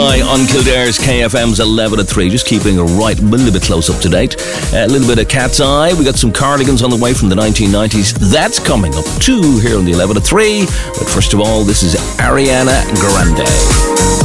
On Kildare's KFM's 11 at 3, just keeping a little bit close up to date. A little bit of Cat's Eye. We got some Cardigans on the way from the 1990s. That's coming up too here on the 11 at 3. But first of all, this is Ariana Grande.